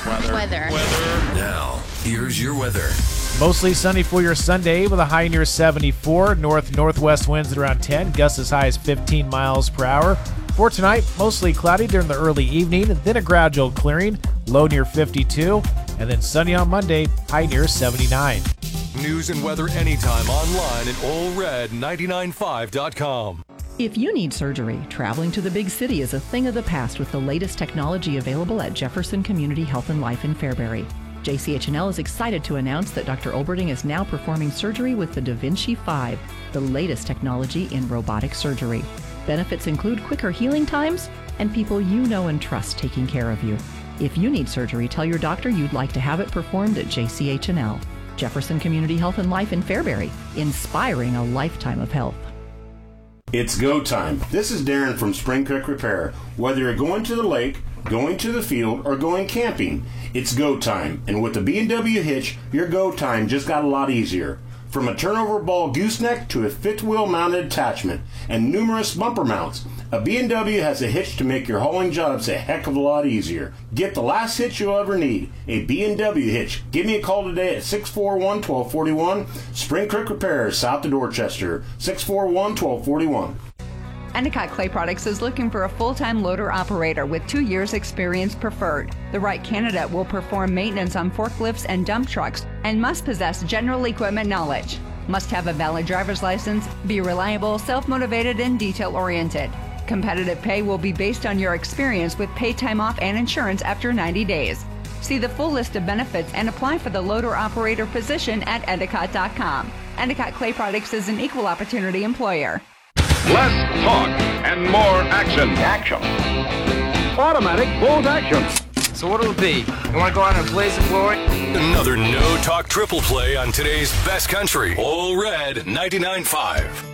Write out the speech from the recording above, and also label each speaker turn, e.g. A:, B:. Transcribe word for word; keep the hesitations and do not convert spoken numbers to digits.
A: Weather.
B: Weather.
A: Weather.
C: Now, here's your weather.
D: Mostly sunny for your Sunday with a high near seventy-four. North-northwest winds at around ten, gusts as high as fifteen miles per hour. For tonight, mostly cloudy during the early evening, then a gradual clearing, low near fifty-two, and then sunny on Monday, high near seventy-nine.
C: News and weather anytime online at Ole Red nine nine five dot com.
E: If you need surgery, traveling to the big city is a thing of the past with the latest technology available at Jefferson Community Health and Life in Fairbury. J C H N L is excited to announce that Doctor Olberding is now performing surgery with the Da Vinci five, the latest technology in robotic surgery. Benefits include quicker healing times and people you know and trust taking care of you. If you need surgery, tell your doctor you'd like to have it performed at J C H N L. Jefferson Community Health and Life in Fairbury, inspiring a lifetime of health.
F: It's go time. This is Darren from Spring Creek Repair. Whether you're going to the lake, going to the field, or going camping, it's go time. And with the B and W hitch, your go time just got a lot easier. From a turnover ball gooseneck to a fifth wheel mounted attachment and numerous bumper mounts, a B and W has a hitch to make your hauling jobs a heck of a lot easier. Get the last hitch you'll ever need, a B and W hitch. Give me a call today at six four one, one two four one. Spring Creek Repair, south of Dorchester, six four one, one two four one.
G: Endicott Clay Products is looking for a full-time loader operator with two years experience preferred. The right candidate will perform maintenance on forklifts and dump trucks and must possess general equipment knowledge. Must have a valid driver's license, be reliable, self-motivated, and detail-oriented. Competitive pay will be based on your experience with paid time off and insurance after ninety days. See the full list of benefits and apply for the loader operator position at endicott dot com. Endicott Clay Products is an equal opportunity employer.
H: Less talk and more action. Action. Automatic bolt action.
I: So what'll it be? You want to go out and blaze the glory?
C: Another no-talk triple play on today's best country. Ole Red ninety-nine point five.